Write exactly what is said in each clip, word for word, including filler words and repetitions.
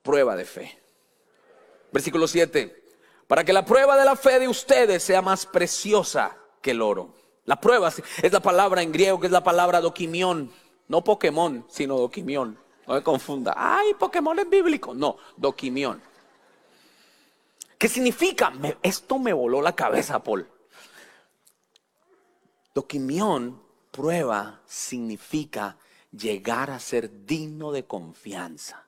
prueba de fe. Versículo siete. Para que la prueba de la fe de ustedes sea más preciosa que el oro. La prueba es la palabra en griego, que es la palabra dokimión. No Pokémon, sino dokimión. No me confunda. Ay, Pokémon es bíblico. No, dokimión. ¿Qué significa? Me, esto me voló la cabeza, Paul. Dokimión, prueba, significa llegar a ser digno de confianza.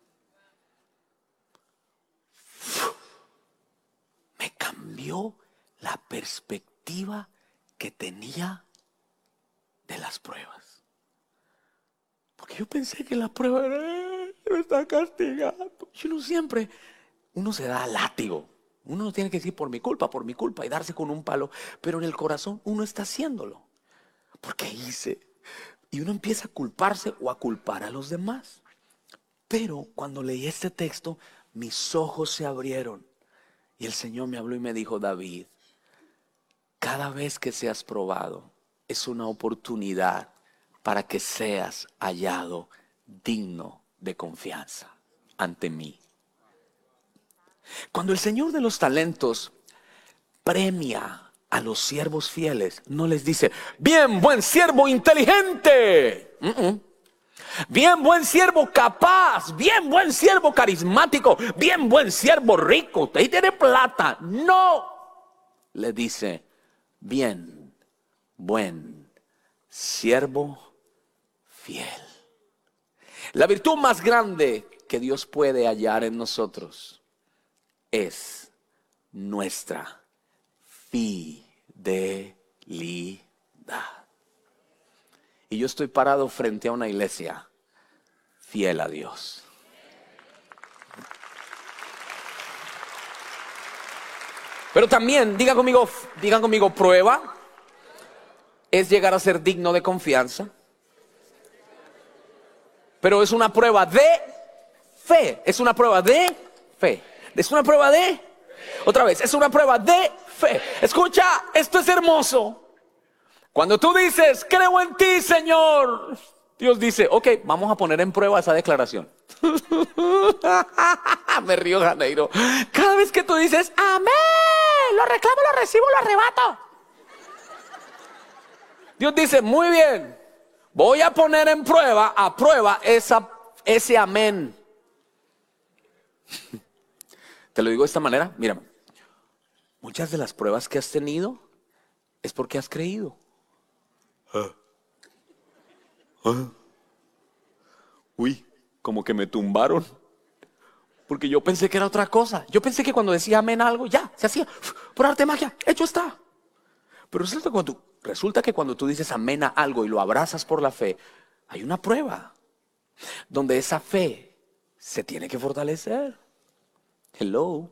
Me cambió la perspectiva que tenía de las pruebas. Porque yo pensé que la prueba era, eh, me está castigando. Yo no siempre, uno se da látigo. Uno no tiene que decir por mi culpa, por mi culpa y darse con un palo. Pero en el corazón uno está haciéndolo. Porque hice. Y uno empieza a culparse o a culpar a los demás. Pero cuando leí este texto, mis ojos se abrieron. Y el Señor me habló y me dijo: David, cada vez que seas probado es una oportunidad para que seas hallado digno de confianza ante mí. Cuando el Señor de los talentos premia a los siervos fieles, no les dice: bien, buen siervo inteligente. Uh-uh. Bien, buen siervo capaz. Bien, buen siervo carismático. Bien, buen siervo rico. Usted tiene plata. No. Le dice: bien, buen siervo fiel. La virtud más grande que Dios puede hallar en nosotros es nuestra fidelidad. Y yo estoy parado frente a una iglesia fiel a Dios. Pero también, digan conmigo, digan conmigo, prueba es llegar a ser digno de confianza. Pero es una prueba de fe. Es una prueba de fe. Es una prueba de, otra vez, es una prueba de fe. Escucha, esto es hermoso. Cuando tú dices: creo en ti, Señor, Dios dice: ok, vamos a poner en prueba esa declaración. Me río, Janeiro. Cada vez que tú dices: amén, lo reclamo, lo recibo, lo arrebato, Dios dice: muy bien, voy a poner en prueba, a prueba esa, ese amén. Te lo digo de esta manera, mira, muchas de las pruebas que has tenido es porque has creído. Ah. Ah. Uy, como que me tumbaron. Porque yo pensé que era otra cosa. Yo pensé que cuando decía amén a algo, ya, se hacía por arte de magia, hecho está. Pero resulta, cuando tú, resulta que cuando tú dices amén a algo y lo abrazas por la fe, hay una prueba donde esa fe se tiene que fortalecer. Hello.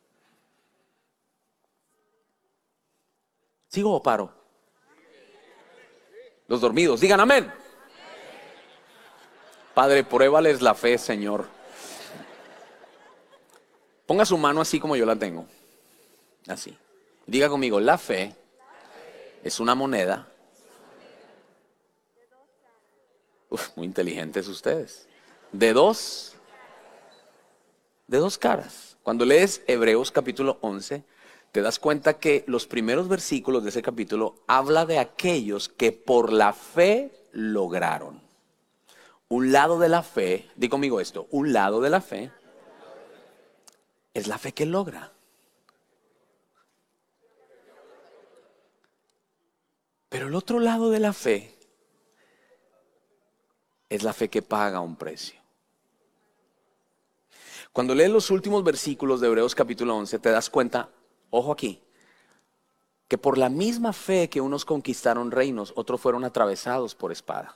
¿Sigo o paro? Los dormidos, digan amén. Padre, pruébales la fe, Señor. Ponga su mano así como yo la tengo. Así. Diga conmigo: la fe es una moneda. Uf, muy inteligentes ustedes. De dos, de dos caras. Cuando lees Hebreos capítulo once, te das cuenta que los primeros versículos de ese capítulo habla de aquellos que por la fe lograron. Un lado de la fe, di conmigo esto, un lado de la fe es la fe que logra. Pero el otro lado de la fe es la fe que paga un precio. Cuando lees los últimos versículos de Hebreos capítulo once, te das cuenta, ojo aquí, que por la misma fe que unos conquistaron reinos, otros fueron atravesados por espada.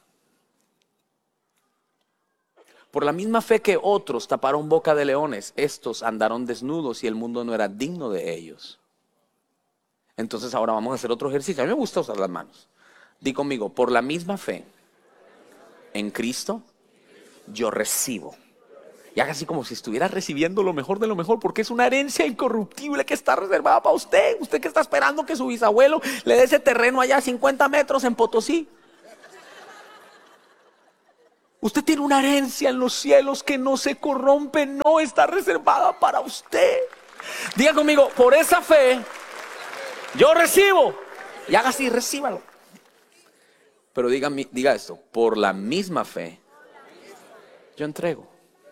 Por la misma fe que otros taparon boca de leones, estos andaron desnudos y el mundo no era digno de ellos. Entonces ahora vamos a hacer otro ejercicio. A mí me gusta usar las manos. Di conmigo: por la misma fe en Cristo, yo recibo. Y haga así como si estuviera recibiendo lo mejor de lo mejor, porque es una herencia incorruptible que está reservada para usted. Usted que está esperando que su bisabuelo le dé ese terreno allá a cincuenta metros en Potosí. Usted tiene una herencia en los cielos que no se corrompe, no está reservada para usted. Diga conmigo, por esa fe yo recibo. Y haga así, recíbalo. Pero diga, diga esto, por la misma fe yo entrego.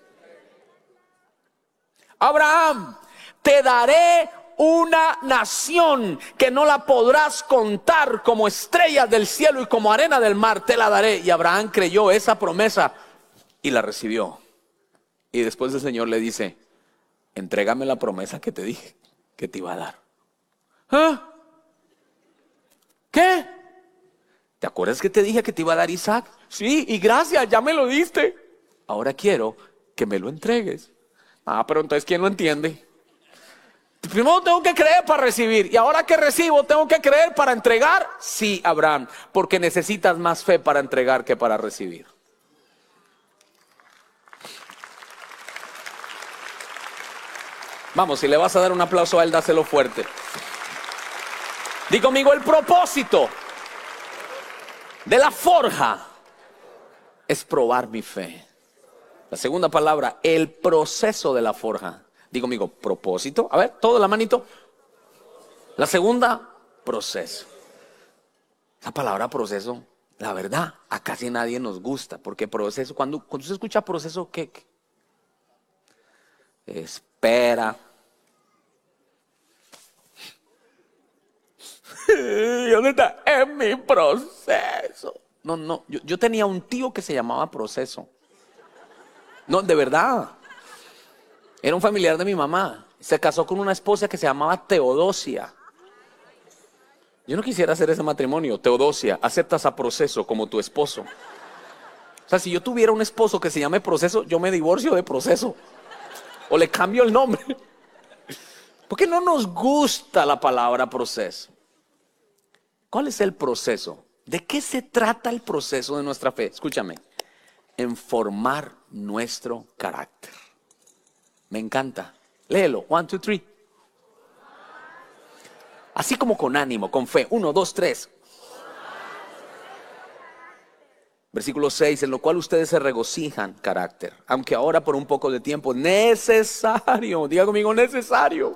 Abraham, te daré una nación que no la podrás contar, como estrellas del cielo y como arena del mar te la daré. Y Abraham creyó esa promesa y la recibió. Y después el Señor le dice, entrégame la promesa que te dije que te iba a dar. ¿Ah? ¿Qué? ¿Te acuerdas que te dije que te iba a dar Isaac? Sí, y gracias, ya me lo diste. Ahora quiero que me lo entregues. Ah, pero entonces ¿quién lo entiende? Primero tengo que creer para recibir. Y ahora que recibo, tengo que creer para entregar. Sí, Abraham, porque necesitas más fe para entregar que para recibir. Vamos, si le vas a dar un aplauso a él, dáselo fuerte. Di conmigo, el propósito de la forja es probar mi fe. La segunda palabra, el proceso de la forja. Digo conmigo, propósito. A ver, todo la manito. La segunda, proceso. Esa palabra proceso, la verdad, a casi nadie nos gusta. Porque proceso, cuando, cuando se escucha proceso, ¿qué? ¿Qué? Espera. ¿Y dónde está? En mi proceso. No, no, yo, yo tenía un tío que se llamaba Proceso. No, de verdad. Era un familiar de mi mamá. Se casó con una esposa que se llamaba Teodosia. Yo no quisiera hacer ese matrimonio. Teodosia, aceptas a Proceso como tu esposo. O sea, si yo tuviera un esposo que se llame Proceso, yo me divorcio de Proceso. O le cambio el nombre. Porque no nos gusta la palabra proceso. ¿Cuál es el proceso? ¿De qué se trata el proceso de nuestra fe? Escúchame. En formar nuestro carácter. Me encanta. Léelo. One, two, three. Así como con ánimo, con fe. Uno, dos, tres. Versículo seis. En lo cual ustedes se regocijan, carácter. Aunque ahora por un poco de tiempo, necesario. Diga conmigo, necesario.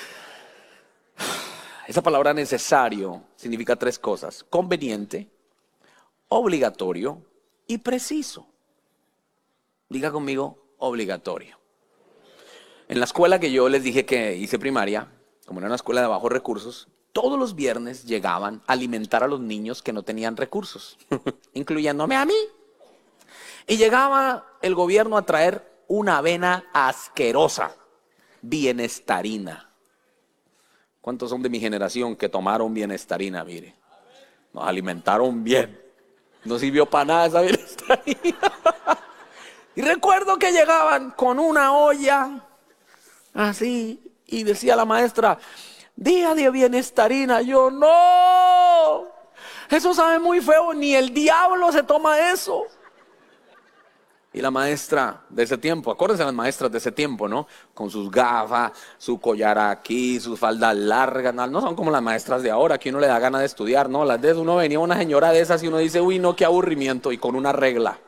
Esa palabra necesario significa tres cosas. Conveniente, obligatorio y preciso. Diga conmigo, obligatorio. En la escuela que yo les dije que hice primaria, como era una escuela de bajos recursos, todos los viernes llegaban a alimentar a los niños que no tenían recursos, incluyéndome a mí. Y llegaba el gobierno a traer una avena asquerosa, bienestarina. ¿Cuántos son de mi generación que tomaron bienestarina? Mire, nos alimentaron bien. No sirvió para nada esa bienestarina. Y recuerdo que llegaban con una olla así y decía la maestra, día de bienestarina. Yo, no, eso sabe muy feo, ni el diablo se toma eso. Y la maestra de ese tiempo, acuérdense las maestras de ese tiempo, ¿no? Con sus gafas, su collar aquí, sus faldas largas, no, no son como las maestras de ahora, que uno le da ganas de estudiar, ¿no? Las de uno venía una señora de esas y uno dice, uy, no, qué aburrimiento, y con una regla.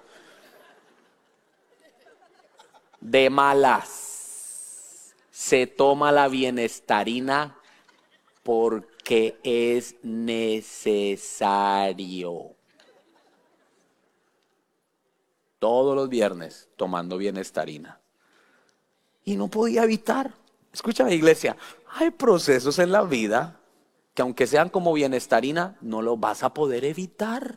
De malas, se toma la bienestarina porque es necesario. Todos los viernes tomando bienestarina. Y no podía evitar. Escúchame, iglesia, hay procesos en la vida que aunque sean como bienestarina, no los vas a poder evitar.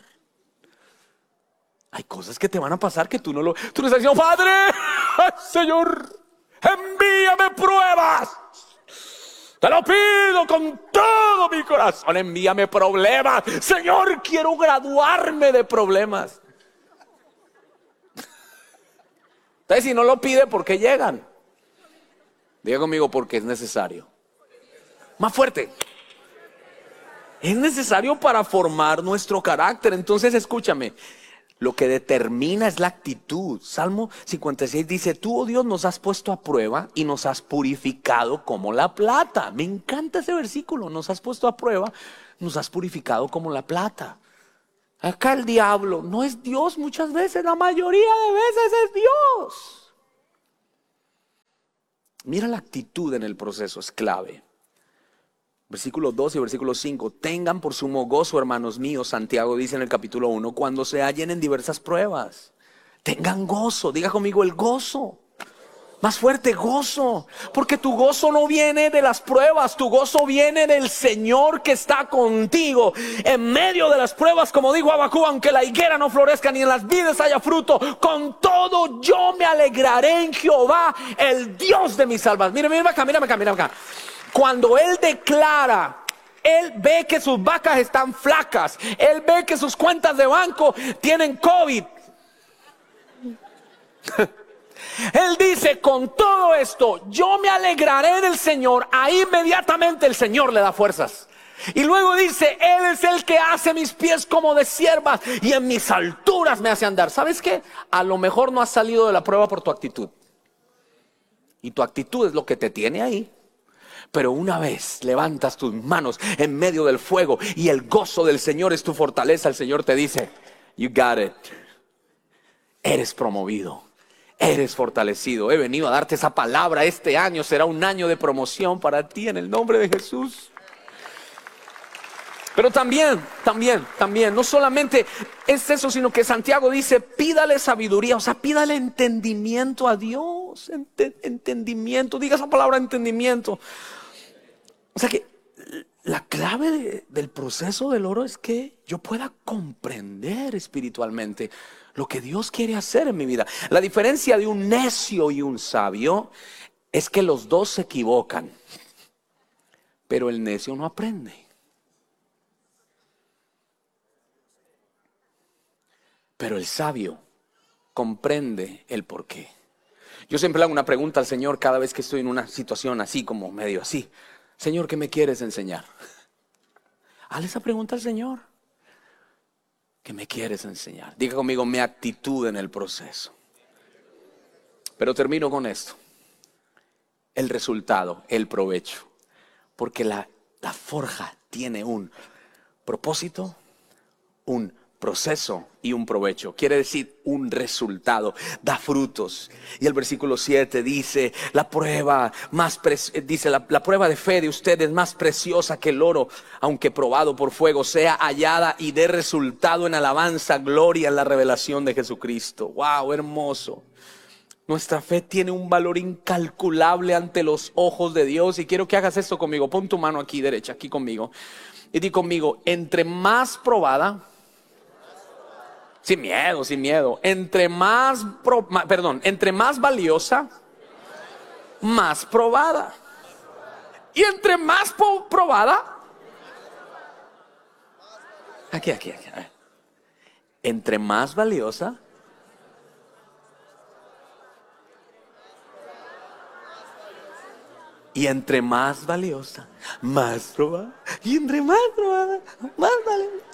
Hay cosas que te van a pasar que tú no lo... Tú no estás diciendo, Padre, Señor, envíame pruebas. Te lo pido con todo mi corazón, envíame problemas. Señor, quiero graduarme de problemas. Entonces, si no lo pide, ¿por qué llegan? Diga conmigo, porque es necesario. Más fuerte. Es necesario para formar nuestro carácter. Entonces, escúchame. Lo que determina es la actitud. Salmo cincuenta y seis dice, tú, oh Dios, nos has puesto a prueba y nos has purificado como la plata. Me encanta ese versículo. Nos has puesto a prueba, nos has purificado como la plata. Acá el diablo no es Dios muchas veces, la mayoría de veces es Dios. Mira la actitud en el proceso, es clave. Versículo dos y versículo cinco. Tengan por sumo gozo, hermanos míos, Santiago dice en el capítulo uno, cuando se hallen en diversas pruebas. Tengan gozo, diga conmigo el gozo. Más fuerte, gozo. Porque tu gozo no viene de las pruebas, tu gozo viene del Señor que está contigo. En medio de las pruebas, como dijo Habacuc, aunque la higuera no florezca ni en las vides haya fruto, con todo yo me alegraré en Jehová, el Dios de mis salvaciones. Mira, mira acá, mira acá, mira acá. Cuando Él declara, Él ve que sus vacas están flacas, Él ve que sus cuentas de banco tienen COVID. Él dice, con todo esto, yo me alegraré del Señor. Ahí inmediatamente el Señor le da fuerzas. Y luego dice, Él es el que hace mis pies como de siervas y en mis alturas me hace andar. ¿Sabes qué? A lo mejor no has salido de la prueba por tu actitud. Y tu actitud es lo que te tiene ahí. Pero una vez levantas tus manos en medio del fuego y el gozo del Señor es tu fortaleza, el Señor te dice, you got it. Eres promovido. Eres fortalecido. He venido a darte esa palabra. Este año será un año de promoción para ti en el nombre de Jesús. Pero también, también, también, no solamente es eso, sino que Santiago dice, pídale sabiduría, o sea, pídale entendimiento a Dios. Ent- entendimiento, diga esa palabra, entendimiento. O sea que la clave de, del proceso del oro es que yo pueda comprender espiritualmente lo que Dios quiere hacer en mi vida. La diferencia de un necio y un sabio es que los dos se equivocan, pero el necio no aprende. Pero el sabio comprende el porqué. Yo siempre le hago una pregunta al Señor cada vez que estoy en una situación así, como medio así. Señor, ¿qué me quieres enseñar? Hazle esa pregunta al Señor. ¿Qué me quieres enseñar? Diga conmigo mi actitud en el proceso. Pero termino con esto. El resultado, el provecho. Porque la, la forja tiene un propósito, un proceso y un provecho. Quiere decir un resultado, da frutos. Y el versículo siete dice, la prueba más pre- dice la, la prueba de fe de ustedes más preciosa que el oro, aunque probado por fuego, sea hallada y dé resultado en alabanza, gloria en la revelación de Jesucristo. Wow, hermoso. Nuestra fe tiene un valor incalculable ante los ojos de Dios. Y quiero que hagas esto conmigo. Pon tu mano aquí derecha, aquí conmigo. Y di conmigo, entre más probada, sin miedo, sin miedo. Entre más, pro, ma, perdón, entre más valiosa, más probada. Y entre más po, probada, aquí, aquí, aquí. A ver. Entre más valiosa, y entre más valiosa, más probada. Y entre más probada, más valiosa.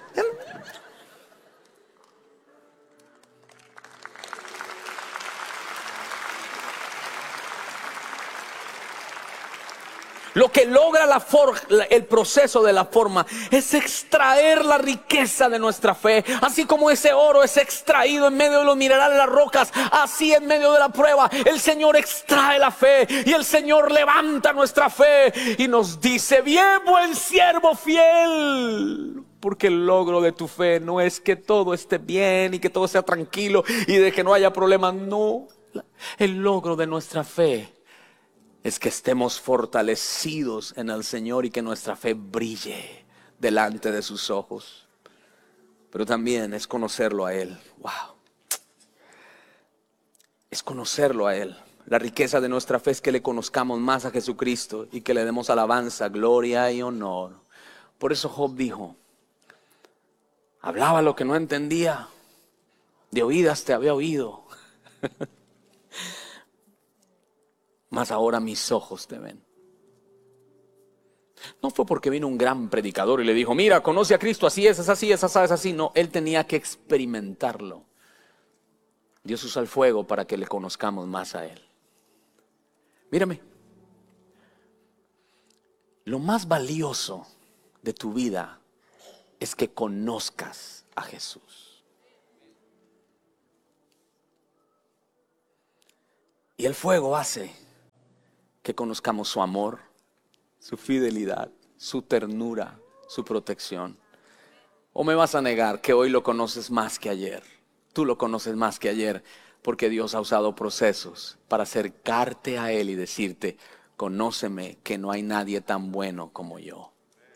Lo que logra la forja, el proceso de la forma es extraer la riqueza de nuestra fe. Así como ese oro es extraído en medio de los minerales, las rocas, así en medio de la prueba el Señor extrae la fe. Y el Señor levanta nuestra fe y nos dice, bien buen siervo fiel. Porque el logro de tu fe no es que todo esté bien y que todo sea tranquilo y de que no haya problemas. No, el logro de nuestra fe es que estemos fortalecidos en el Señor y que nuestra fe brille delante de sus ojos. Pero también es conocerlo a Él. Wow. Es conocerlo a Él. La riqueza de nuestra fe es que le conozcamos más a Jesucristo y que le demos alabanza, gloria y honor. Por eso Job dijo, hablaba lo que no entendía, de oídas te había oído. Mas ahora mis ojos te ven. No fue porque vino un gran predicador y le dijo, mira, conoce a Cristo, así es, es así, es así, es así. No, él tenía que experimentarlo. Dios usa el fuego para que le conozcamos más a Él. Mírame. Lo más valioso de tu vida es que conozcas a Jesús. Y el fuego hace que conozcamos su amor, su fidelidad, su ternura, su protección. ¿O me vas a negar que hoy lo conoces más que ayer? Tú lo conoces más que ayer porque Dios ha usado procesos para acercarte a Él y decirte: conóceme, que no hay nadie tan bueno como yo.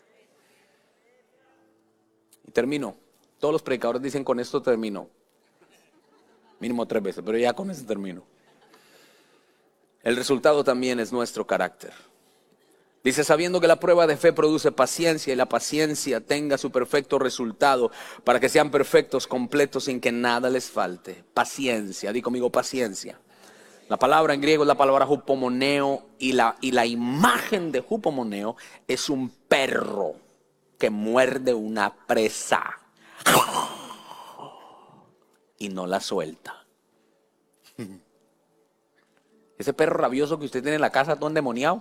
Y termino. Todos los predicadores dicen: con esto termino. Mínimo tres veces, pero ya con eso termino. El resultado también es nuestro carácter. Dice: sabiendo que la prueba de fe produce paciencia, y la paciencia tenga su perfecto resultado, para que sean perfectos, completos, sin que nada les falte. Paciencia, di conmigo, paciencia. La palabra en griego es la palabra hupomoneo, y la, y la imagen de hupomoneo es un perro que muerde una presa y no la suelta. Ese perro rabioso que usted tiene en la casa, todo endemoniado.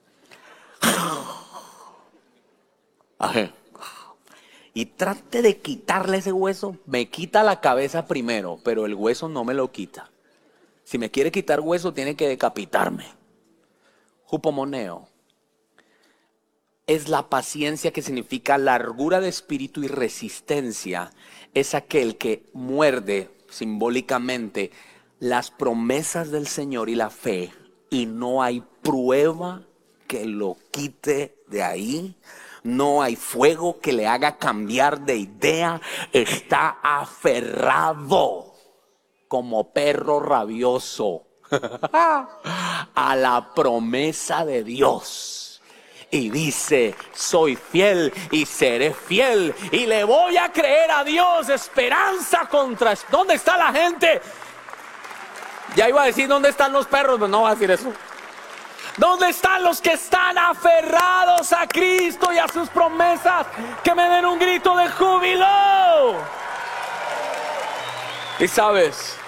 Ajá. Y trate de quitarle ese hueso. Me quita la cabeza primero, pero el hueso no me lo quita. Si me quiere quitar hueso, tiene que decapitarme. Hupomoneo es la paciencia, que significa largura de espíritu y resistencia. Es aquel que muerde simbólicamente las promesas del Señor y la fe, y no hay prueba que lo quite de ahí. No hay fuego que le haga cambiar de idea. Está aferrado como perro rabioso a la promesa de Dios. Y dice: soy fiel y seré fiel, y le voy a creer a Dios. Esperanza contra... ¿Dónde está la gente? Ya iba a decir: ¿dónde están los perros? Pero no va a decir eso. ¿Dónde están los que están aferrados a Cristo y a sus promesas? Que me den un grito de júbilo. Y sabes,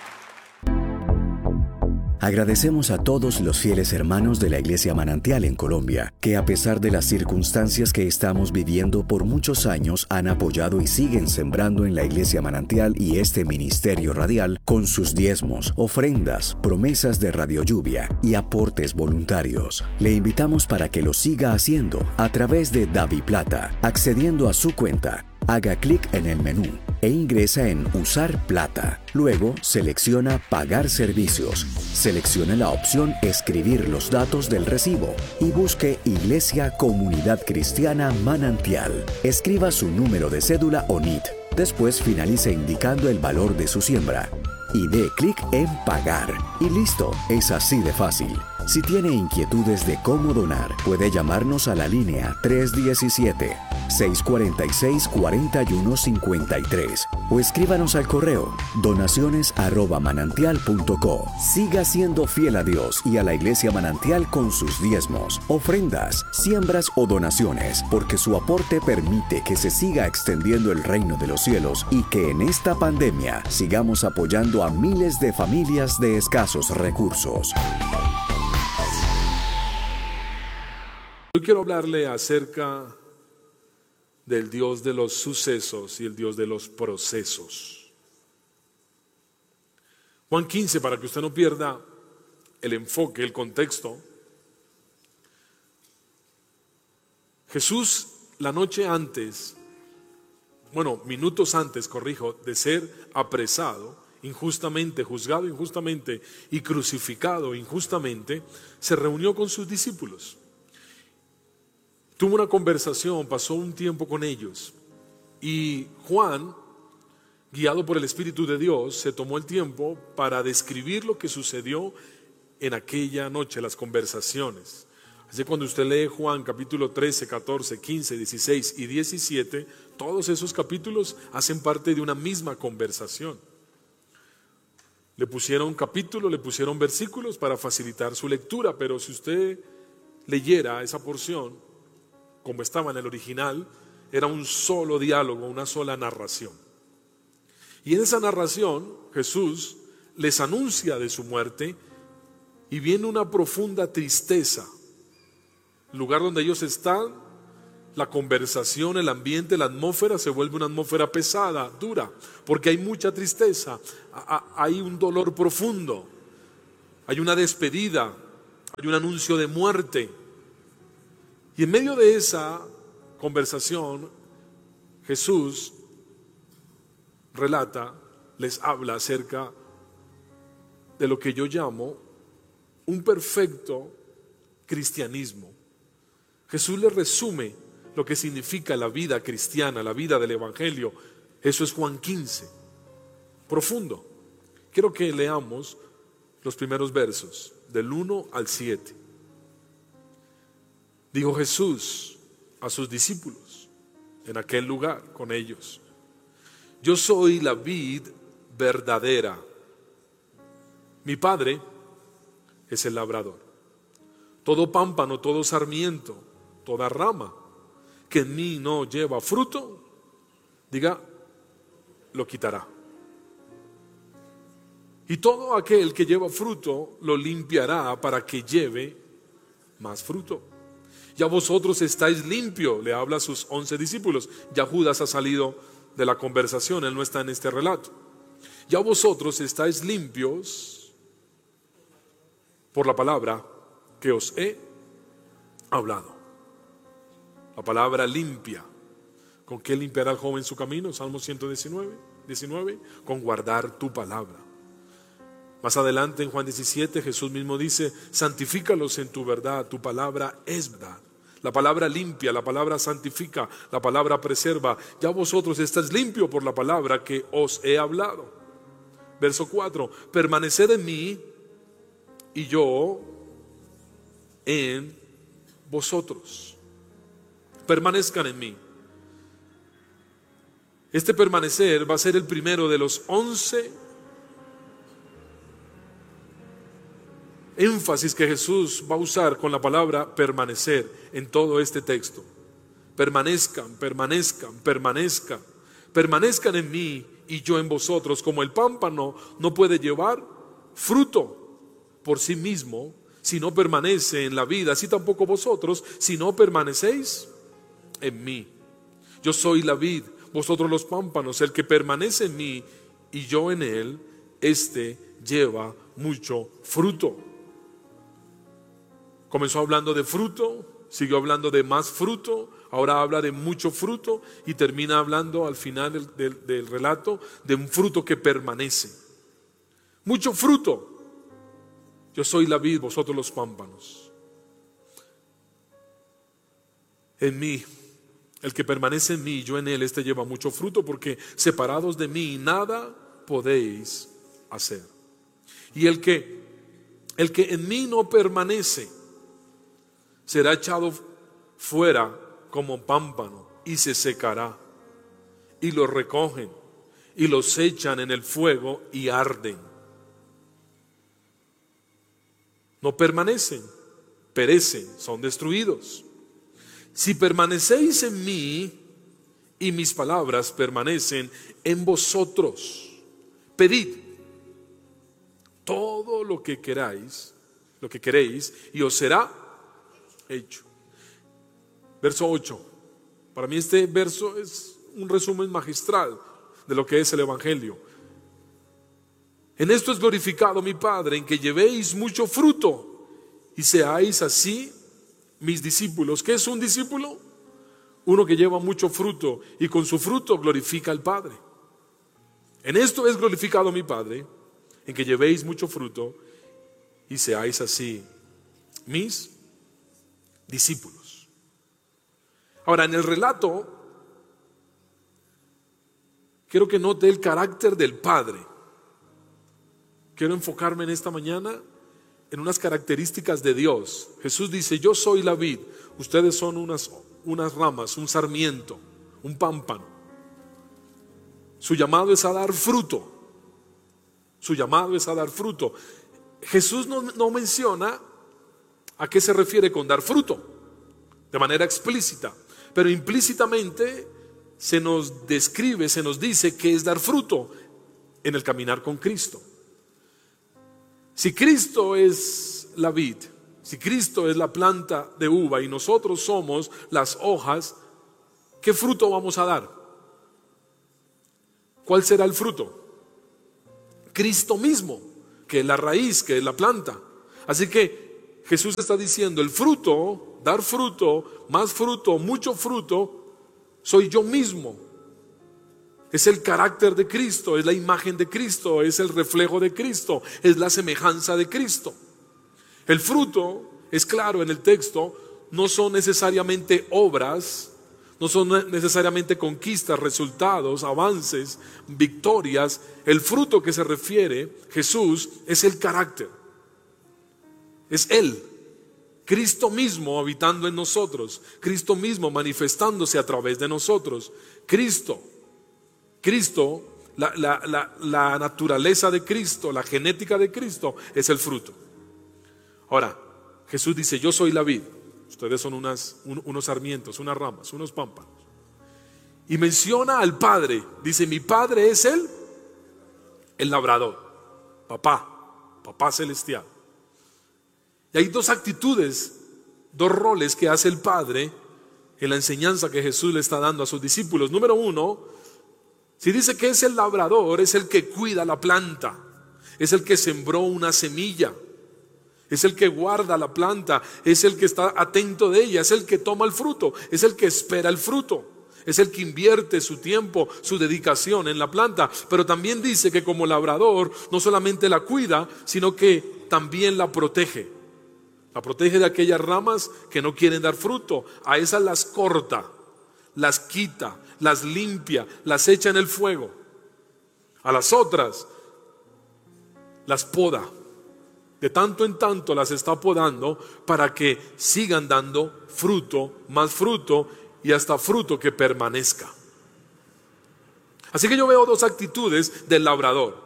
agradecemos a todos los fieles hermanos de la Iglesia Manantial en Colombia, que a pesar de las circunstancias que estamos viviendo por muchos años, han apoyado y siguen sembrando en la Iglesia Manantial y este ministerio radial con sus diezmos, ofrendas, promesas de Radio Lluvia y aportes voluntarios. Le invitamos para que lo siga haciendo a través de DaviPlata, accediendo a su cuenta. Haga clic en el menú e ingresa en Usar Plata. Luego selecciona Pagar servicios. Seleccione la opción Escribir los datos del recibo y busque Iglesia Comunidad Cristiana Manantial. Escriba su número de cédula o N I T. Después finalice indicando el valor de su siembra y dé clic en Pagar. Y listo, es así de fácil. Si tiene inquietudes de cómo donar, puede llamarnos a la línea tres uno siete, seis cuatro seis, cuatro uno cinco tres o escríbanos al correo donaciones arroba manantial punto co. Siga siendo fiel a Dios y a la Iglesia Manantial con sus diezmos, ofrendas, siembras o donaciones, porque su aporte permite que se siga extendiendo el reino de los cielos y que en esta pandemia sigamos apoyando a miles de familias de escasos recursos. Hoy quiero hablarle acerca del Dios de los sucesos y el Dios de los procesos. Juan quince, para que usted no pierda el enfoque, el contexto. Jesús, la noche antes, bueno, minutos antes, corrijo, de ser apresado, injustamente, juzgado injustamente y crucificado injustamente, se reunió con sus discípulos. Tuvo una conversación, pasó un tiempo con ellos, y Juan, guiado por el Espíritu de Dios, se tomó el tiempo para describir lo que sucedió en aquella noche, las conversaciones. Así que cuando usted lee Juan capítulo trece, catorce, quince, dieciséis y diecisiete, todos esos capítulos hacen parte de una misma conversación. Le pusieron capítulos, le pusieron versículos para facilitar su lectura, pero si usted leyera esa porción como estaba en el original, era un solo diálogo, una sola narración. Y en esa narración Jesús les anuncia de su muerte y viene una profunda tristeza. El lugar donde ellos están, la conversación, el ambiente, la atmósfera se vuelve una atmósfera pesada, dura, porque hay mucha tristeza, hay un dolor profundo, hay una despedida, hay un anuncio de muerte. Y en medio de esa conversación, Jesús relata, les habla acerca de lo que yo llamo un perfecto cristianismo. Jesús les resume lo que significa la vida cristiana, la vida del Evangelio. Eso es Juan quince, profundo. Quiero que leamos los primeros versos, del uno al siete. Dijo Jesús a sus discípulos en aquel lugar con ellos: yo soy la vid verdadera, mi Padre es el labrador. Todo pámpano, todo sarmiento, toda rama que en mí no lleva fruto, diga, lo quitará. Y todo aquel que lleva fruto, lo limpiará para que lleve más fruto. Ya vosotros estáis limpios, le habla a sus once discípulos. Ya Judas ha salido de la conversación, él no está en este relato. Ya vosotros estáis limpios por la palabra que os he hablado. La palabra limpia. ¿Con qué limpiará el joven su camino? Salmo ciento diecinueve, diecinueve, con guardar tu palabra. Más adelante en Juan diecisiete Jesús mismo dice: santifícalos en tu verdad, tu palabra es verdad. La palabra limpia, la palabra santifica, la palabra preserva. Ya vosotros estáis limpios por la palabra que os he hablado. Verso cuatro: permaneced en mí y yo en vosotros. Permanezcan en mí. Este permanecer va a ser el primero de los once énfasis que Jesús va a usar con la palabra permanecer en todo este texto. Permanezcan, permanezcan, permanezcan. Permanezcan en mí y yo en vosotros. Como el pámpano no puede llevar fruto por sí mismo si no permanece en la vida, así tampoco vosotros si no permanecéis en mí. Yo soy la vid, vosotros los pámpanos. El que permanece en mí y yo en él, este lleva mucho fruto. Comenzó hablando de fruto, siguió hablando de más fruto, ahora habla de mucho fruto y termina hablando al final del, del, del relato de un fruto que permanece. Mucho fruto. Yo soy la vid, vosotros los pámpanos. En mí, el que permanece en mí y yo en él, este lleva mucho fruto, porque separados de mí nada podéis hacer. Y el que, el que en mí no permanece será echado fuera como pámpano y se secará. Y los recogen y los echan en el fuego y arden. No permanecen, perecen, son destruidos. Si permanecéis en mí y mis palabras permanecen en vosotros, pedid todo lo que queráis, lo que queréis, y os será hecho. Verso ocho. Para mí este verso es un resumen magistral de lo que es el Evangelio. En esto es glorificado mi Padre, en que llevéis mucho fruto y seáis así mis discípulos. ¿Qué es un discípulo? Uno que lleva mucho fruto y con su fruto glorifica al Padre. En esto es glorificado mi Padre, en que llevéis mucho fruto y seáis así mis discípulos. Ahora, en el relato quiero que note el carácter del Padre. Quiero enfocarme en esta mañana en unas características de Dios. Jesús dice: yo soy la vid, ustedes son unas, unas ramas, un sarmiento, un pámpano. Su llamado es a dar fruto. Su llamado es a dar fruto. Jesús no, no menciona a qué se refiere con dar fruto de manera explícita, pero implícitamente se nos describe, se nos dice que es dar fruto en el caminar con Cristo. Si Cristo es la vid, si Cristo es la planta de uva y nosotros somos las hojas ¿qué fruto vamos a dar? ¿Cuál será el fruto? Cristo mismo, que es la raíz, que es la planta. Así que Jesús está diciendo, el fruto, dar fruto, más fruto, mucho fruto, soy yo mismo. Es el carácter de Cristo, es la imagen de Cristo, es el reflejo de Cristo, es la semejanza de Cristo. El fruto, es claro en el texto, no son necesariamente obras, no son necesariamente conquistas, resultados, avances, victorias. El fruto que se refiere Jesús es el carácter. Es Él, Cristo mismo habitando en nosotros, Cristo mismo manifestándose a través de nosotros. Cristo, Cristo, la, la, la, la naturaleza de Cristo, la genética de Cristo es el fruto. Ahora, Jesús dice, yo soy la vid. Ustedes son unas, un, unos sarmientos, unas ramas, unos pámpanos. Y menciona al Padre. Dice, mi Padre es Él, el labrador. Papá, papá celestial. Y hay dos actitudes, dos roles que hace el Padre en la enseñanza que Jesús le está dando a sus discípulos. Número uno, si dice que es el labrador, es el que cuida la planta, es el que sembró una semilla. Es el que guarda la planta, es el que está atento de ella, es el que toma el fruto, es el que espera el fruto, es el que invierte su tiempo, su dedicación en la planta. Pero también dice que como labrador no solamente la cuida, sino que también la protege. La protege de aquellas ramas que no quieren dar fruto, a esas las corta, las quita, las limpia, las echa en el fuego. A las otras las poda. De tanto en tanto las está podando para que sigan dando fruto, más fruto y hasta fruto que permanezca. Así que yo veo dos actitudes del labrador.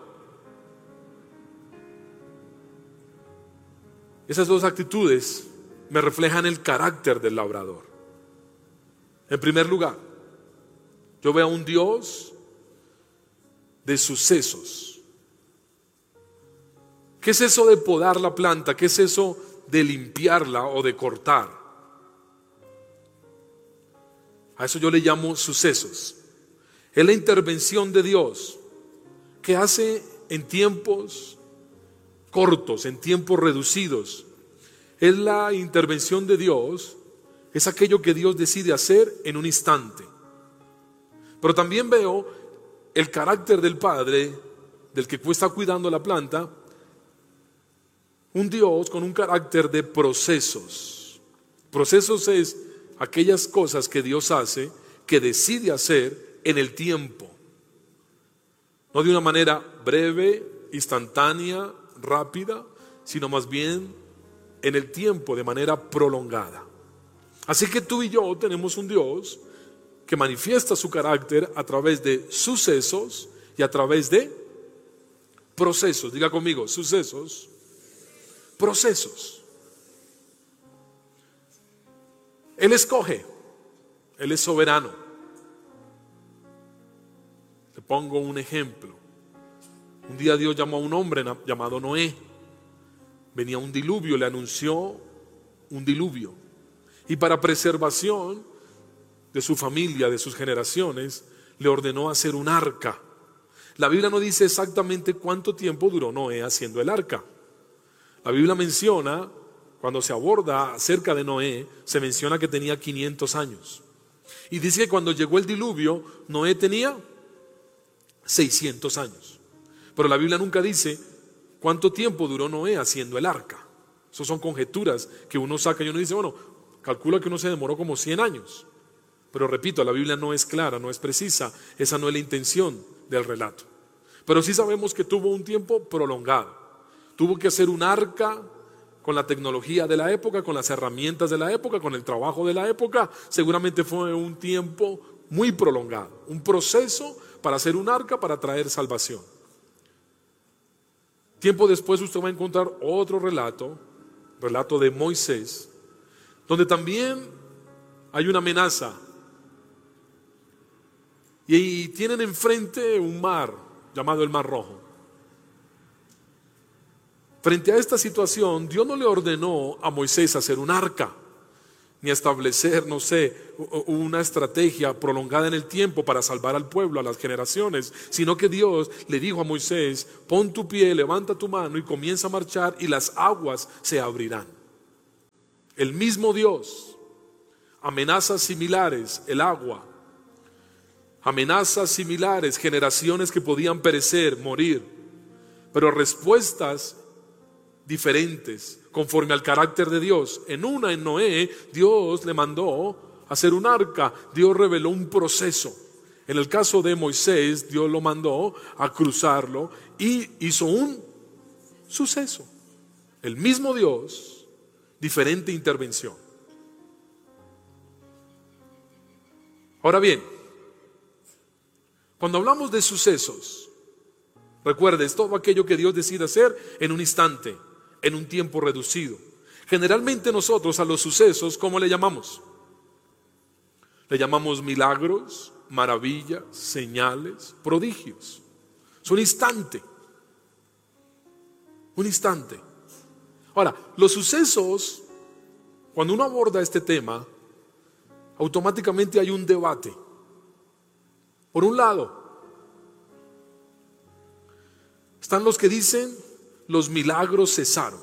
Esas dos actitudes me reflejan el carácter del labrador. En primer lugar, yo veo a un Dios de sucesos. ¿Qué es eso de podar la planta? ¿Qué es eso de limpiarla o de cortar? A eso yo le llamo sucesos. Es la intervención de Dios que hace en tiempos cortos, en tiempos reducidos. Es la intervención de Dios, es aquello que Dios decide hacer en un instante. Pero también veo el carácter del Padre, del que está cuidando la planta. Un Dios con un carácter de procesos. Procesos es aquellas cosas que Dios hace, que decide hacer en el tiempo. No de una manera breve, instantánea, rápida, sino más bien en el tiempo, de manera prolongada. Así que tú y yo tenemos un Dios que manifiesta su carácter a través de sucesos y a través de procesos. Diga conmigo, sucesos. Procesos. Él escoge, Él es soberano. Te pongo un ejemplo. Un día Dios llamó a un hombre llamado Noé. Venía un diluvio, le anunció un diluvio. Y para preservación de su familia, de sus generaciones, le ordenó hacer un arca. La Biblia no dice exactamente cuánto tiempo duró Noé haciendo el arca. La Biblia menciona, cuando se aborda acerca de Noé, se menciona que tenía quinientos años. Y dice que cuando llegó el diluvio, Noé tenía seiscientos años. Pero la Biblia nunca dice cuánto tiempo duró Noé haciendo el arca. Esas son conjeturas que uno saca y uno dice, bueno, calcula que uno se demoró como cien años. Pero repito, la Biblia no es clara, no es precisa. Esa no es la intención del relato. Pero sí sabemos que tuvo un tiempo prolongado. Tuvo que hacer un arca con la tecnología de la época, con las herramientas de la época, con el trabajo de la época. Seguramente fue un tiempo muy prolongado, un proceso para hacer un arca para traer salvación. Tiempo después usted va a encontrar otro relato, relato de Moisés, donde también hay una amenaza. Y tienen enfrente un mar llamado el Mar Rojo. Frente a esta situación, Dios no le ordenó a Moisés hacer un arca. ni a establecer, no sé, una estrategia prolongada en el tiempo para salvar al pueblo, a las generaciones, sino que Dios le dijo a Moisés: pon tu pie, levanta tu mano y comienza a marchar y las aguas se abrirán. El mismo Dios, amenazas similares, el agua, amenazas similares, generaciones que podían perecer, morir, pero respuestas diferentes conforme al carácter de Dios. En una, en Noé, Dios le mandó hacer un arca, Dios reveló un proceso. En el caso de Moisés, Dios lo mandó a cruzarlo y hizo un suceso. El mismo Dios, diferente intervención. Ahora bien, cuando hablamos de sucesos, recuerde, es todo aquello que Dios decide hacer en un instante, en un tiempo reducido. Generalmente nosotros a los sucesos, ¿cómo le llamamos? Le llamamos milagros, maravillas, señales, prodigios. Es un instante. Un instante. Ahora, los sucesos, cuando uno aborda este tema, automáticamente hay un debate. Por un lado, están los que dicen: los milagros cesaron.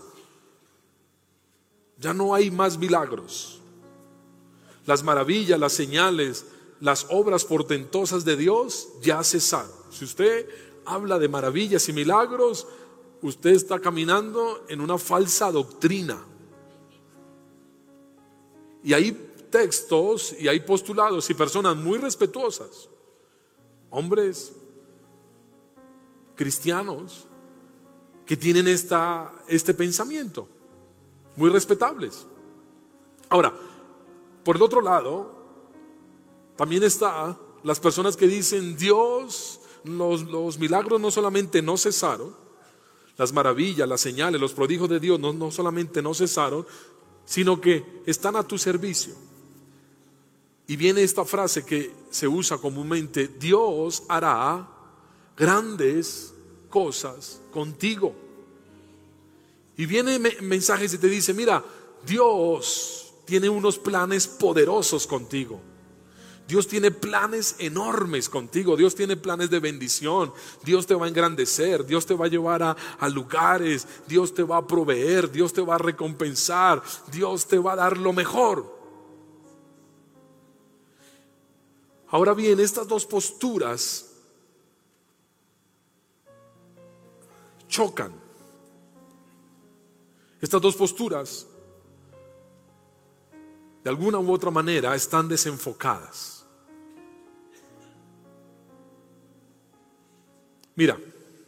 Ya no hay más milagros. Las maravillas, las señales, las obras portentosas de Dios ya cesaron. Si usted habla de maravillas y milagros, usted está caminando en una falsa doctrina. Y hay textos y hay postulados y personas muy respetuosas, hombres cristianos, que tienen esta, este pensamiento, muy respetables. Ahora, por el otro lado, también está las personas que dicen: Dios, los, los milagros no solamente no cesaron, las maravillas, las señales, los prodigios de Dios no, no solamente no cesaron, sino que están a tu servicio. Y viene esta frase que se usa comúnmente: Dios hará grandes cosas contigo. Y viene mensajes y te dice: mira, Dios tiene unos planes poderosos contigo. Dios tiene planes enormes contigo. Dios tiene planes de bendición. Dios te va a engrandecer. Dios te va a llevar a, a lugares. Dios te va a proveer. Dios te va a recompensar. Dios te va a dar lo mejor. Ahora bien, estas dos posturas chocan. Estas dos posturas, de alguna u otra manera, están desenfocadas. Mira,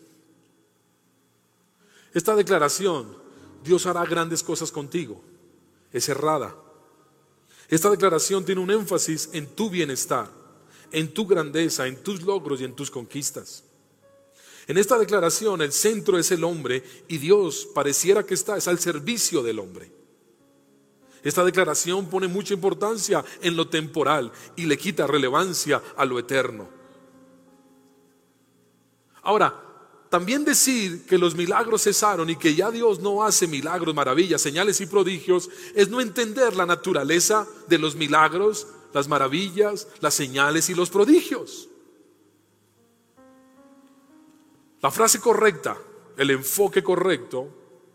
esta declaración: Dios hará grandes cosas contigo, es errada. Esta declaración tiene un énfasis en tu bienestar, en tu grandeza, en tus logros y en tus conquistas. En esta declaración el centro es el hombre y Dios pareciera que está es al servicio del hombre. Esta declaración pone mucha importancia en lo temporal y le quita relevancia a lo eterno. Ahora, también decir que los milagros cesaron y que ya Dios no hace milagros, maravillas, señales y prodigios es no entender la naturaleza de los milagros, las maravillas, las señales y los prodigios. La frase correcta, el enfoque correcto,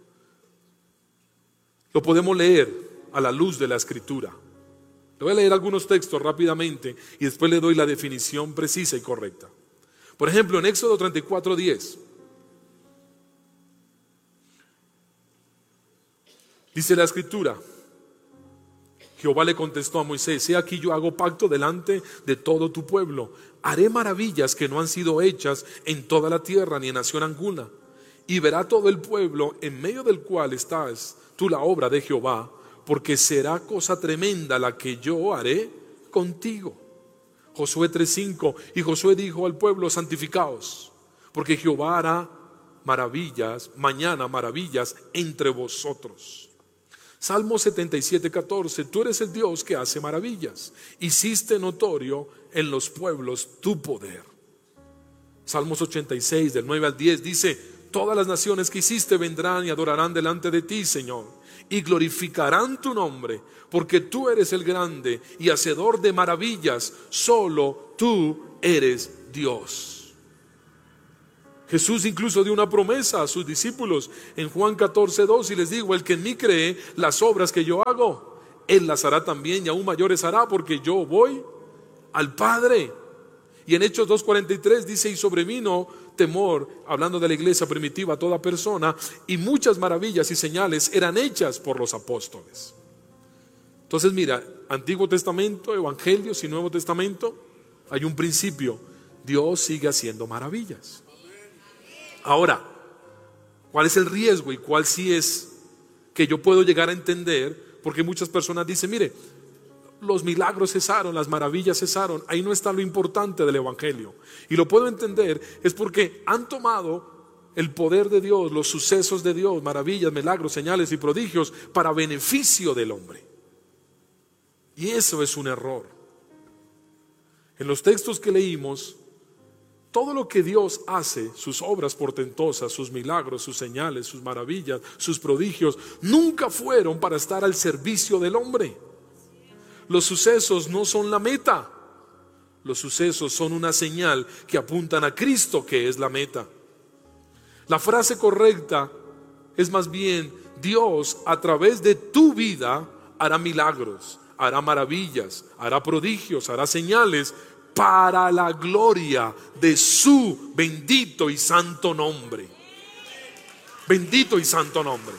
lo podemos leer a la luz de la Escritura. Le voy a leer algunos textos rápidamente y después le doy la definición precisa y correcta. Por ejemplo, en Éxodo treinta y cuatro, diez, dice la Escritura: Jehová le contestó a Moisés: he aquí yo hago pacto delante de todo tu pueblo. Haré maravillas que no han sido hechas en toda la tierra ni en nación alguna. Y verá todo el pueblo en medio del cual estás tú la obra de Jehová, porque será cosa tremenda la que yo haré contigo. Josué tres cinco, y Josué dijo al pueblo: santificaos, porque Jehová hará maravillas, mañana maravillas entre vosotros. Salmo setenta y siete, catorce, tú eres el Dios que hace maravillas, hiciste notorio en los pueblos tu poder. Salmos ochenta y seis, del nueve al diez, dice: todas las naciones que hiciste vendrán y adorarán delante de ti, Señor, y glorificarán tu nombre, porque tú eres el grande y hacedor de maravillas, solo tú eres Dios. Jesús incluso dio una promesa a sus discípulos en Juan catorce dos y les dijo: el que en mí cree, las obras que yo hago, él las hará también y aún mayores hará, porque yo voy al Padre. Y en Hechos dos cuarenta y tres dice: y sobrevino temor, hablando de la iglesia primitiva, a toda persona, y muchas maravillas y señales eran hechas por los apóstoles. Entonces mira, Antiguo Testamento, Evangelios y Nuevo Testamento, hay un principio: Dios sigue haciendo maravillas. Ahora, ¿cuál es el riesgo y cuál sí es que yo puedo llegar a entender? Porque muchas personas dicen: mire, los milagros cesaron, las maravillas cesaron. Ahí no está lo importante del Evangelio. Y lo puedo entender, es porque han tomado el poder de Dios, los sucesos de Dios, maravillas, milagros, señales y prodigios, para beneficio del hombre. Y eso es un error. En los textos que leímos, todo lo que Dios hace, sus obras portentosas, sus milagros, sus señales, sus maravillas, sus prodigios, nunca fueron para estar al servicio del hombre. Los sucesos no son la meta. Los sucesos son una señal que apuntan a Cristo, que es la meta. La frase correcta es más bien: Dios a través de tu vida hará milagros, hará maravillas, hará prodigios, hará señales, para la gloria de su bendito y santo nombre. Bendito y santo nombre.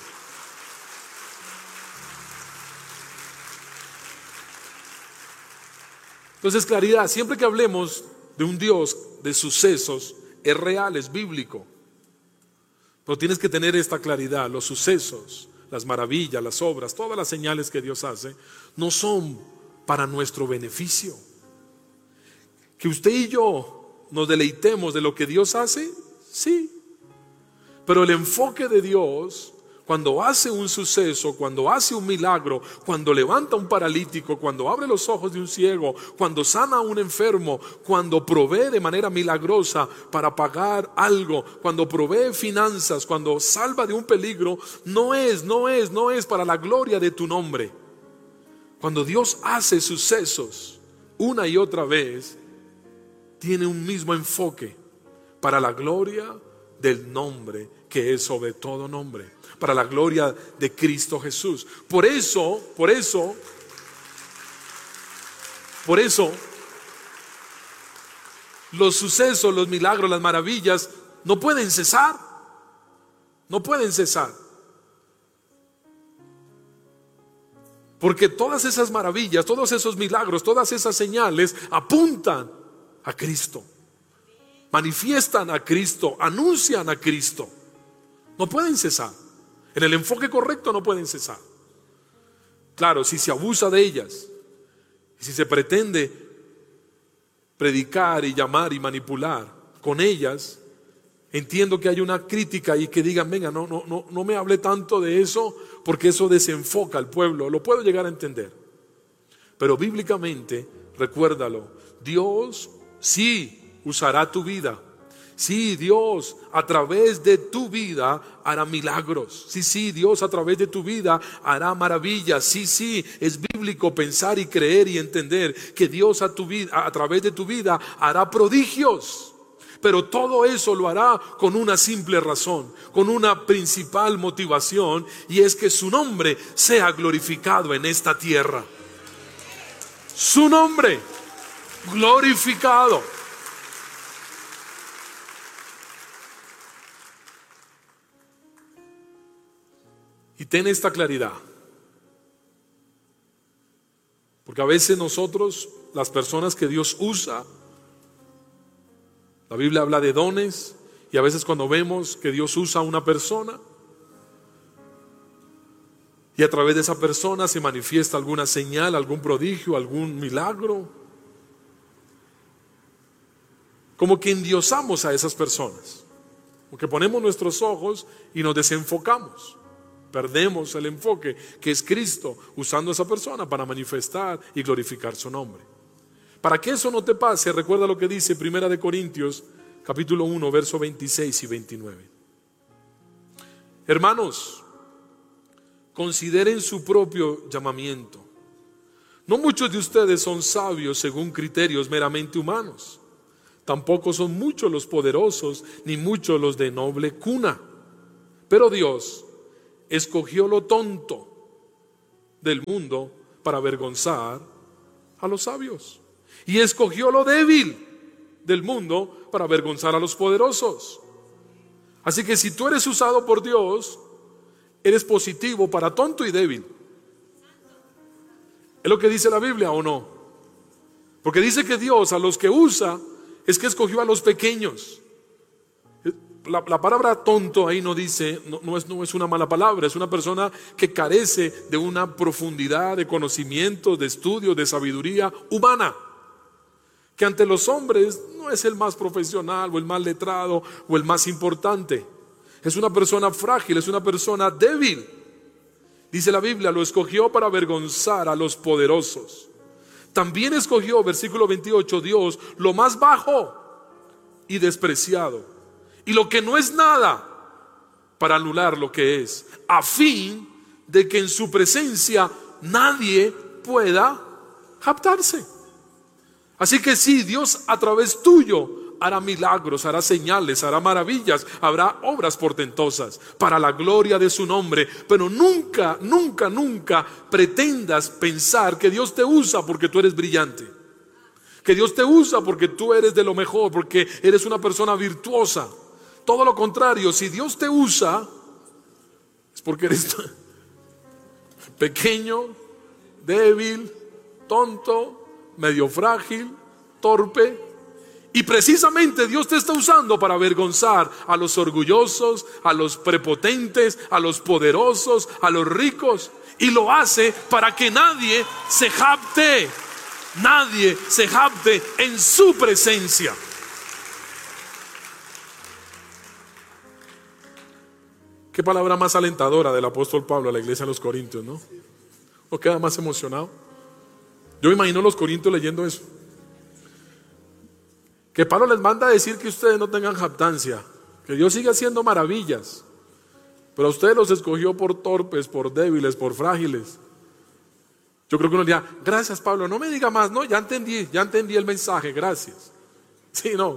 Entonces, claridad, siempre que hablemos de un Dios de sucesos, es real, es bíblico. Pero tienes que tener esta claridad: los sucesos, las maravillas, las obras, todas las señales que Dios hace, no son para nuestro beneficio. Que usted y yo nos deleitemos de lo que Dios hace, sí. Pero el enfoque de Dios, cuando hace un suceso, cuando hace un milagro, cuando levanta a un paralítico, cuando abre los ojos de un ciego, cuando sana a un enfermo, cuando provee de manera milagrosa para pagar algo, cuando provee finanzas, cuando salva de un peligro, no es, no es, no es para la gloria de tu nombre. Cuando Dios hace sucesos una y otra vez, tiene un mismo enfoque: para la gloria del nombre que es sobre todo nombre, para la gloria de Cristo Jesús. Por eso, por eso, por eso, los sucesos, los milagros, las maravillas no pueden cesar, no pueden cesar. Porque todas esas maravillas, todos esos milagros, todas esas señales apuntan a Cristo, manifiestan a Cristo, anuncian a Cristo. No pueden cesar. En el enfoque correcto no pueden cesar. Claro, si se abusa de ellas, si se pretende predicar y llamar y manipular con ellas, entiendo que hay una crítica y que digan: venga, no, no, no, no me hable tanto de eso, porque eso desenfoca al pueblo. Lo puedo llegar a entender. Pero bíblicamente, recuérdalo, Dios sí usará tu vida. Sí, Dios a través de tu vida hará milagros. Sí, sí, Dios a través de tu vida hará maravillas. Sí, sí, es bíblico pensar y creer y entender que Dios a, tu vida, a través de tu vida hará prodigios. Pero todo eso lo hará con una simple razón, con una principal motivación, y es que su nombre sea glorificado en esta tierra. Su nombre glorificado. Y ten esta claridad, porque a veces nosotros, las personas que Dios usa, la Biblia habla de dones, y a veces cuando vemos que Dios usa a una persona y a través de esa persona se manifiesta alguna señal, algún prodigio, algún milagro, como que endiosamos a esas personas, porque ponemos nuestros ojos y nos desenfocamos. Perdemos el enfoque que es Cristo usando a esa persona para manifestar y glorificar su nombre. Para que eso no te pase, recuerda lo que dice Primera de Corintios capítulo uno, versos veintiséis y veintinueve. Hermanos, consideren su propio llamamiento. No muchos de ustedes son sabios según criterios meramente humanos. Tampoco son muchos los poderosos, ni muchos los de noble cuna. Pero Dios escogió lo tonto del mundo para avergonzar a los sabios. Y escogió lo débil del mundo para avergonzar a los poderosos. Así que si tú eres usado por Dios, eres positivo para tonto y débil. ¿Es lo que dice la Biblia o no? Porque dice que Dios a los que usa es que escogió a los pequeños. La, la palabra tonto ahí no dice, no, no, es, no es una mala palabra, es una persona que carece de una profundidad de conocimiento, de estudio, de sabiduría humana. Que ante los hombres no es el más profesional o el más letrado o el más importante. Es una persona frágil, es una persona débil. Dice la Biblia, lo escogió para avergonzar a los poderosos. También escogió, versículo veintiocho, Dios lo más bajo y despreciado, y lo que no es nada, para anular lo que es, a fin de que en su presencia nadie pueda jactarse. Así que sí, Dios a través tuyo hará milagros, hará señales, hará maravillas, habrá obras portentosas para la gloria de su nombre. Pero nunca, nunca, nunca pretendas pensar que Dios te usa porque tú eres brillante, que Dios te usa porque tú eres de lo mejor, porque eres una persona virtuosa. Todo lo contrario, si Dios te usa es porque eres pequeño, débil, tonto, medio frágil, torpe. Y precisamente Dios te está usando para avergonzar a los orgullosos, a los prepotentes, a los poderosos, a los ricos. Y lo hace para que nadie se jacte, nadie se jacte en su presencia. Qué palabra más alentadora del apóstol Pablo a la iglesia de los Corintios, ¿no? ¿No queda más emocionado? Yo me imagino a los corintios leyendo eso. Que Pablo les manda a decir que ustedes no tengan jactancia, que Dios sigue haciendo maravillas, pero a ustedes los escogió por torpes, por débiles, por frágiles. Yo creo que uno diría, gracias Pablo, no me diga más, no, ya entendí, ya entendí el mensaje, gracias. Sí, no.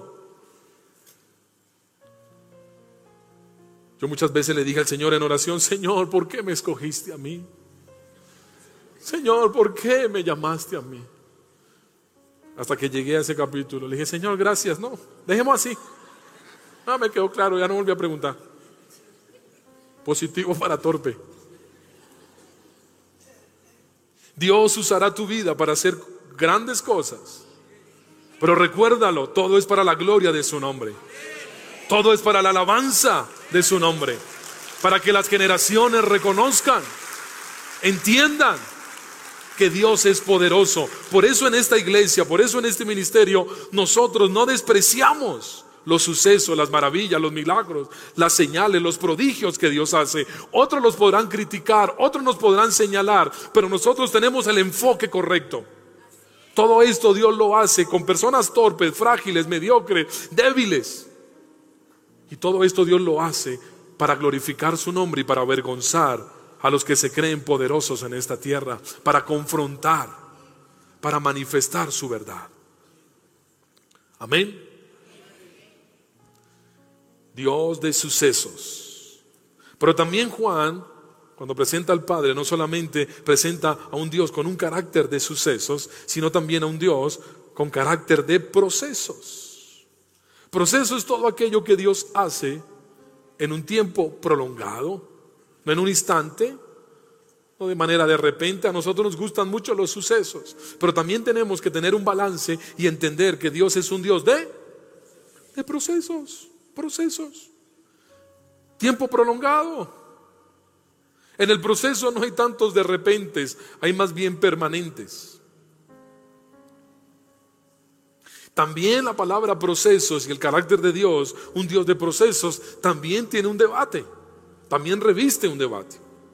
Yo muchas veces le dije al Señor en oración, Señor, ¿por qué me escogiste a mí? Señor, ¿por qué me llamaste a mí? Hasta que llegué a ese capítulo, le dije, Señor, gracias, no, dejemos así. Ah, me quedó claro, ya no volví a preguntar. Positivo para torpe. Dios usará tu vida para hacer grandes cosas, pero recuérdalo, todo es para la gloria de su nombre. Todo es para la alabanza de su nombre, para que las generaciones reconozcan, entiendan que Dios es poderoso. Por eso en esta iglesia, por eso en este ministerio, nosotros no despreciamos los sucesos, las maravillas, los milagros, las señales, los prodigios que Dios hace. Otros los podrán criticar, otros nos podrán señalar, pero nosotros tenemos el enfoque correcto. Todo esto Dios lo hace con personas torpes, frágiles, mediocres, débiles. Y todo esto Dios lo hace para glorificar su nombre y para avergonzar a los que se creen poderosos en esta tierra, para confrontar, para manifestar su verdad. Amén. Dios de sucesos. Pero también Juan, cuando presenta al Padre, no solamente presenta a un Dios con un carácter de sucesos, sino también a un Dios con carácter de procesos. Proceso es todo aquello que Dios hace en un tiempo prolongado, no en un instante, no de manera de repente. A nosotros nos gustan mucho los sucesos, pero también tenemos que tener un balance y entender que Dios es un Dios de, de procesos, procesos. Tiempo prolongado. En el proceso no hay tantos de repentes, hay más bien permanentes. También la palabra procesos y el carácter de Dios, un Dios de procesos, también tiene un debate. También reviste un debate.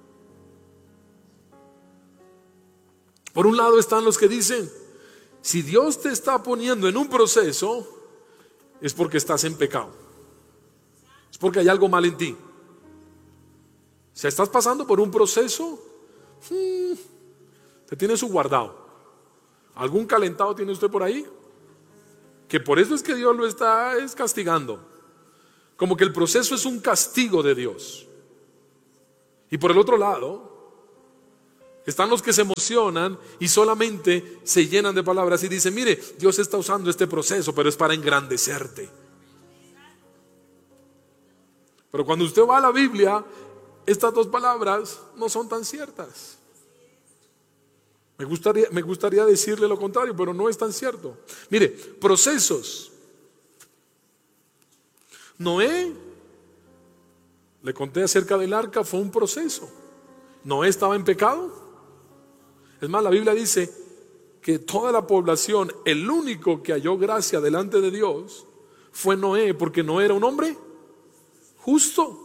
Por un lado están los que dicen, si Dios te está poniendo en un proceso, es porque estás en pecado. Es porque hay algo mal en ti. Si estás pasando por un proceso, hmm, te tiene su guardado. ¿Algún calentado tiene usted por ahí? Que por eso es que Dios lo está es castigando. Como que el proceso es un castigo de Dios. Y por el otro lado están los que se emocionan y solamente se llenan de palabras y dicen, mire, Dios está usando este proceso, pero es para engrandecerte. Pero cuando usted va a la Biblia, estas dos palabras no son tan ciertas. Me gustaría, me gustaría decirle lo contrario, pero no es tan cierto. Mire, procesos. Noé, le conté acerca del arca, fue un proceso. Noé estaba en pecado. Es más, la Biblia dice que toda la población, el único que halló gracia delante de Dios fue Noé, porque Noé era un hombre justo.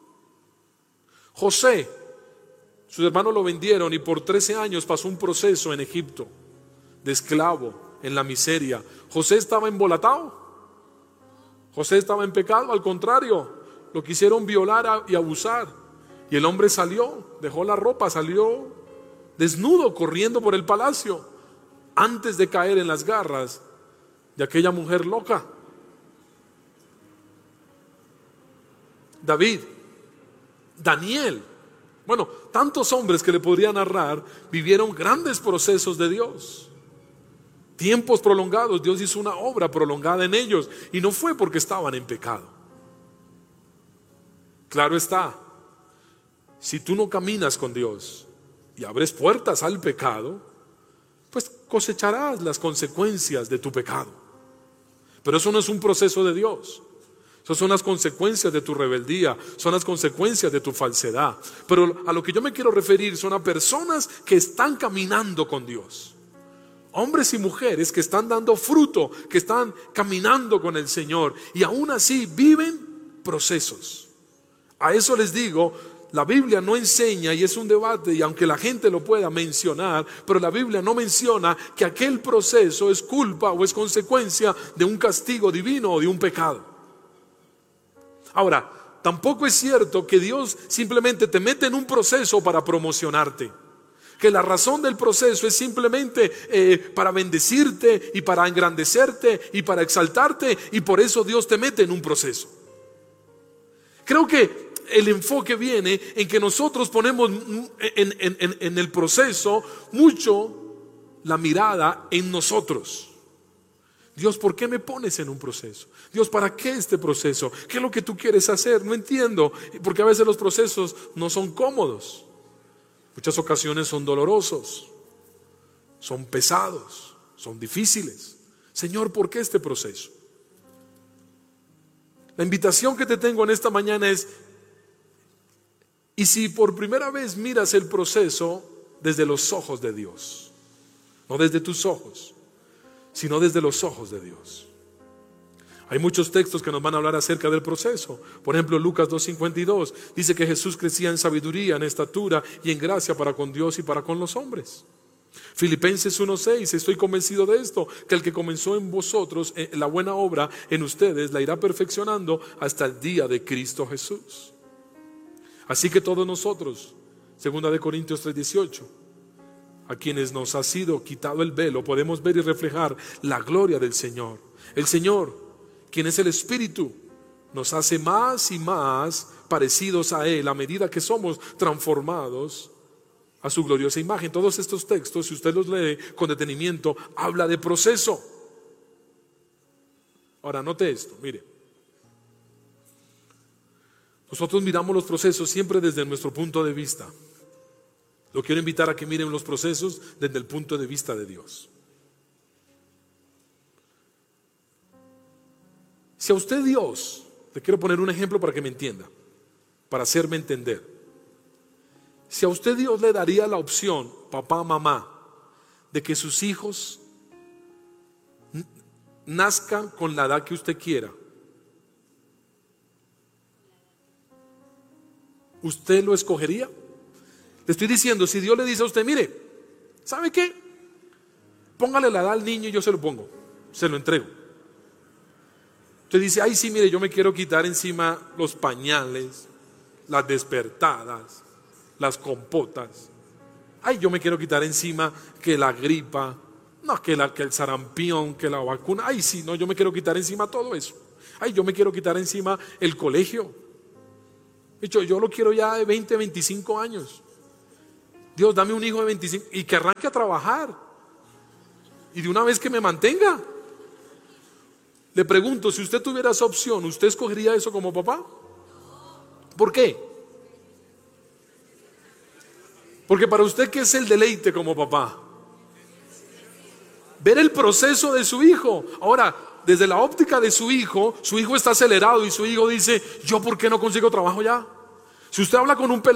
José, sus hermanos lo vendieron y por trece años pasó un proceso en Egipto, de esclavo, en la miseria. José estaba embolatado. José estaba en pecado, al contrario, lo quisieron violar y abusar. Y el hombre salió, dejó la ropa, salió desnudo, corriendo por el palacio, antes de caer en las garras de aquella mujer loca. David, Daniel, bueno, tantos hombres que le podría narrar, vivieron grandes procesos de Dios. Tiempos prolongados, Dios hizo una obra prolongada en ellos y no fue porque estaban en pecado. Claro está, si tú no caminas con Dios y abres puertas al pecado, pues cosecharás las consecuencias de tu pecado. Pero eso no es un proceso de Dios. Esas son las consecuencias de tu rebeldía, son las consecuencias de tu falsedad. Pero a lo que yo me quiero referir son a personas que están caminando con Dios. Hombres y mujeres que están dando fruto, que están caminando con el Señor y aún así viven procesos. A eso les digo, la Biblia no enseña, y es un debate, y aunque la gente lo pueda mencionar, pero la Biblia no menciona que aquel proceso es culpa o es consecuencia de un castigo divino o de un pecado. Ahora, tampoco es cierto que Dios simplemente te mete en un proceso para promocionarte. Que la razón del proceso es simplemente eh, para bendecirte y para engrandecerte y para exaltarte, y por eso Dios te mete en un proceso. Creo que el enfoque viene en que nosotros ponemos en, en, en, en el proceso mucho la mirada en nosotros. Dios, ¿por qué me pones en un proceso? Dios, ¿para qué este proceso? ¿Qué es lo que tú quieres hacer? No entiendo, porque a veces los procesos no son cómodos. Muchas ocasiones son dolorosos, son pesados, son difíciles. Señor, ¿por qué este proceso? La invitación que te tengo en esta mañana es, y si por primera vez miras el proceso desde los ojos de Dios, no desde tus ojos, sino desde los ojos de Dios. Hay muchos textos que nos van a hablar acerca del proceso. Por ejemplo, Lucas dos cincuenta y dos dice que Jesús crecía en sabiduría, en estatura y en gracia para con Dios y para con los hombres. Filipenses uno seis, estoy convencido de esto, que el que comenzó en vosotros la buena obra en ustedes la irá perfeccionando hasta el día de Cristo Jesús. Así que todos nosotros, segunda de Corintios tres dieciocho, a quienes nos ha sido quitado el velo, podemos ver y reflejar la gloria del Señor. El Señor, quien es el Espíritu, nos hace más y más parecidos a Él a medida que somos transformados a su gloriosa imagen. Todos estos textos, si usted los lee con detenimiento, habla de proceso. Ahora, note esto, mire. Nosotros miramos los procesos siempre desde nuestro punto de vista. Lo quiero invitar a que miren los procesos desde el punto de vista de Dios. Si a usted Dios, le quiero poner un ejemplo para que me entienda, para hacerme entender. Si a usted Dios le daría la opción, papá, mamá, de que sus hijos nazcan con la edad que usted quiera, ¿usted lo escogería? Le estoy diciendo, si Dios le dice a usted, mire, ¿sabe qué? Póngale la edad al niño y yo se lo pongo, se lo entrego. Usted dice, ay sí, mire, yo me quiero quitar encima los pañales, las despertadas, las compotas. Ay, yo me quiero quitar encima que la gripa, no, que, la, que el sarampión, que la vacuna. Ay, sí, no, yo me quiero quitar encima todo eso. Ay, yo me quiero quitar encima el colegio. De hecho, yo lo quiero ya de veinte, veinticinco años. Dios, dame un hijo de veinticinco y que arranque a trabajar. Y de una vez que me mantenga. Le pregunto, si usted tuviera esa opción, ¿usted escogería eso como papá? ¿Por qué? Porque para usted, ¿qué es el deleite como papá? Ver el proceso de su hijo. Ahora, desde la óptica de su hijo, su hijo está acelerado y su hijo dice, ¿yo por qué no consigo trabajo ya? Si usted habla con un pelado